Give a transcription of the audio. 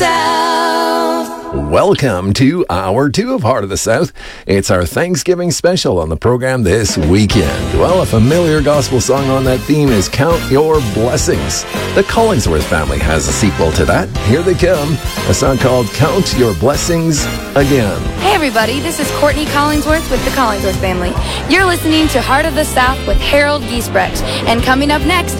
South. Welcome to Hour 2 of Heart of the South. It's our Thanksgiving special on the program this weekend. Well, a familiar gospel song on that theme is Count Your Blessings. The Collingsworth family has a sequel to that. Here they come, a song called Count Your Blessings Again. Hey everybody, this is Courtney Collingsworth with the Collingsworth family. You're listening to Heart of the South with Harold Giesbrecht. And coming up next,